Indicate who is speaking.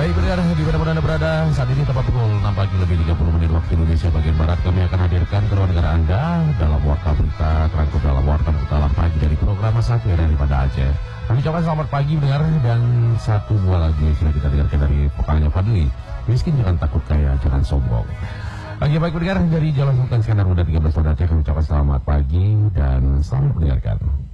Speaker 1: Baik pendengar, di mana Anda berada, saat ini tepat pukul 6 pagi lebih 30 menit waktu Indonesia bagian Barat. Kami akan hadirkan ke ruang negara Anda dalam Warta Berita, terangkum dalam Warta Berita pagi dari program Satu daripada Aceh. Kami ucapkan selamat pagi pendengar, dan satu buah lagu yang sudah kita dengarkan dari vokalnya Fadli. Miskin jangan takut, kaya jangan sombong. Oke, baik pendengar, dari Jalan Sultan Iskandar Muda 13 Aceh, kami ucapkan selamat pagi dan selamat mendengarkan.